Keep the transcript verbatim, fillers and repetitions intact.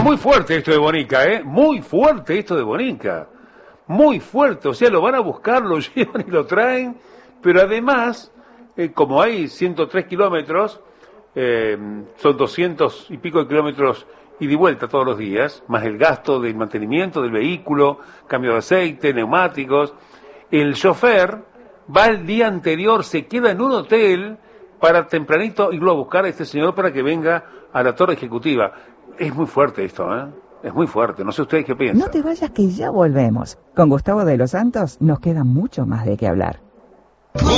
muy fuerte esto de Bonica, ¿eh? Muy fuerte esto de Bonica. Muy fuerte, o sea, lo van a buscar, lo llevan y lo traen, pero además, eh, como hay ciento tres kilómetros, eh, son doscientos y pico de kilómetros ida y vuelta todos los días, más el gasto del mantenimiento del vehículo, cambio de aceite, neumáticos. El chofer va el día anterior, se queda en un hotel para tempranito irlo a buscar a este señor para que venga a la torre ejecutiva. Es muy fuerte esto, ¿eh? Es muy fuerte, no sé ustedes qué piensan. No te vayas que ya volvemos. Con Gustavo de los Santos nos queda mucho más de qué hablar.